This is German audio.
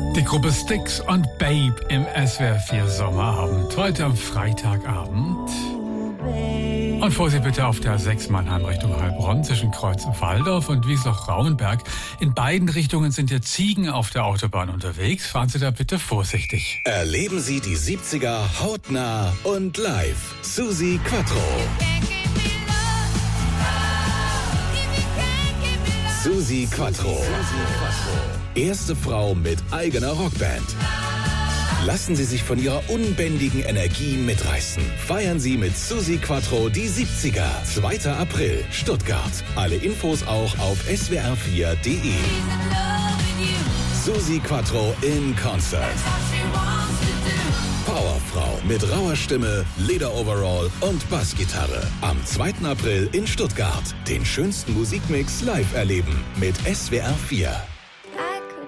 Die Gruppe Styx und Babe im SWR 4 Sommerabend. Heute am Freitagabend. Und fuhr Sie bitte auf der 6 Mannheim Richtung Heilbronn zwischen Kreuz und Walldorf und Wiesloch-Rauenberg. In beiden Richtungen sind ja Ziegen auf der Autobahn unterwegs. Fahren Sie da bitte vorsichtig. Erleben Sie die 70er hautnah und live. Susi Quattro. Susi Quattro. Erste Frau mit eigener Rockband. Lassen Sie sich von ihrer unbändigen Energie mitreißen. Feiern Sie mit Susi Quattro die 70er. 2. April, Stuttgart. Alle Infos auch auf swr4.de. Susi Quattro in Concert. Powerfrau mit rauer Stimme, Lederoverall und Bassgitarre. Am 2. April in Stuttgart. Den schönsten Musikmix live erleben mit SWR 4.